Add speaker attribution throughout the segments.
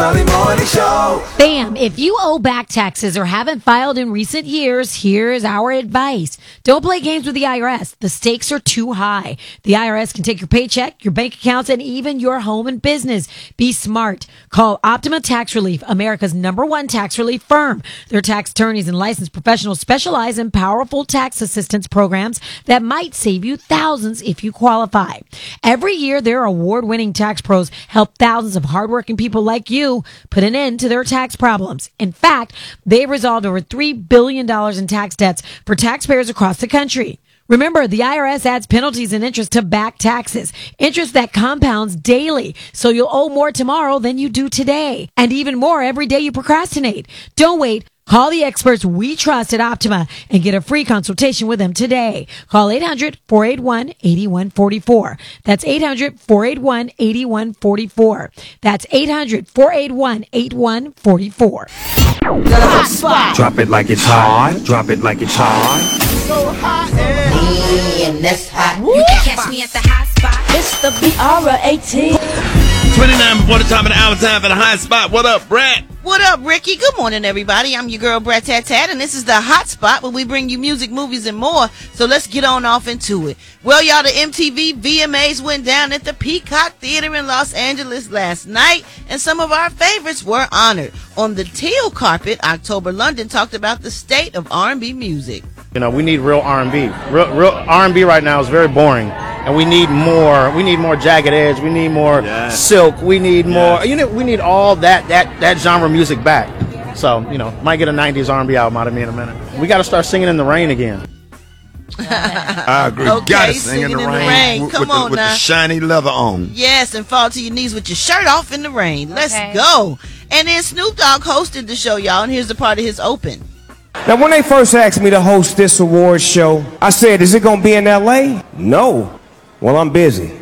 Speaker 1: Early Morning Show.
Speaker 2: Bam! If you owe back taxes or haven't filed in recent years, here's our advice. Don't play games with the IRS. The stakes are too high. The IRS can take your paycheck, your bank accounts, and even your home and business. Be smart. Call Optima Tax Relief, America's #1 tax relief firm. Their tax attorneys and licensed professionals specialize in powerful tax assistance programs that might save you thousands if you qualify. Every year, their award-winning tax pros help thousands of hardworking people like you put an end to their tax problems. In fact, they've resolved over $3 billion in tax debts for taxpayers across the country. Remember, the IRS adds penalties and interest to back taxes, interest that compounds daily, so you'll owe more tomorrow than you do today, and even more every day you procrastinate. Don't wait. Call the experts we trust at Optima and get a free consultation with them today. Call 800-481-8144. That's 800-481-8144. That's 800-481-8144.
Speaker 1: The hot spot.
Speaker 3: Drop it like it's hot. Drop it like it's hot.
Speaker 1: So hot
Speaker 4: And that's hot. You can catch me at the hot spot.
Speaker 5: It's the BR18.
Speaker 6: 29 before the top of the hour, time for the hot spot. What up, Brett?
Speaker 7: What up, Ricky? Good morning, everybody. I'm your girl, Brat Tat Tat, and this is the Hot Spot where we bring you music, movies, and more. So let's get on off into it. Well, y'all, the MTV VMAs went down at the Peacock Theater in Los Angeles last night, and some of our favorites were honored. On the teal carpet, October London talked about the state of R&B music.
Speaker 8: You know, we need real R&B. Real R&B right now is very boring, and we need more. We need more Jagged Edge. We need more Silk. We need more. You know, we need all that genre music back. So, you know, might get a 90s R&B album out of me in a minute. We got to start singing in the rain again.
Speaker 6: I agree.
Speaker 7: Okay,
Speaker 6: Gotta sing in the rain.
Speaker 7: Come on
Speaker 6: with
Speaker 7: now.
Speaker 6: the shiny leather on.
Speaker 7: Yes, and fall to your knees with your shirt off in the rain. Let's go. And then Snoop Dogg hosted the show, y'all, and here's a part of his open.
Speaker 9: Now, when they first asked me to host this awards show, I said, is it going to be in L.A.? No. Well, I'm busy.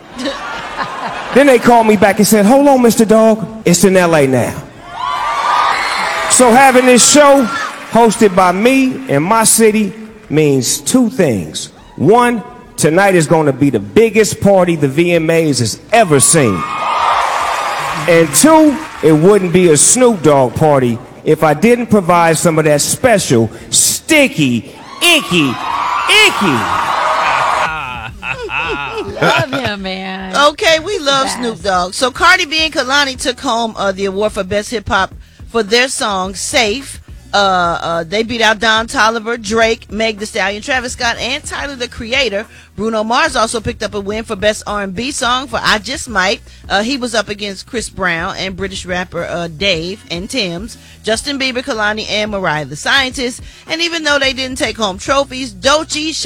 Speaker 9: Then they called me back and said, hold on, Mr. Dogg, it's in L.A. now. So having this show hosted by me in my city means two things. One, tonight is going to be the biggest party the VMAs has ever seen. And two, it wouldn't be a Snoop Dogg party if I didn't provide some of that special, sticky, icky.
Speaker 2: Love him, man.
Speaker 7: Okay, we love Snoop Dogg. So Cardi B and Kehlani took home the award for Best Hip Hop for their song Safe. They beat out Don Toliver, Drake, Meg Thee Stallion, Travis Scott, and Tyler, the Creator. Bruno Mars also picked up a win for Best R&B Song for I Just Might. He was up against Chris Brown and British rapper Dave and Tim's, Justin Bieber, Kehlani, and Mariah the Scientist. And even though they didn't take home trophies, Doechii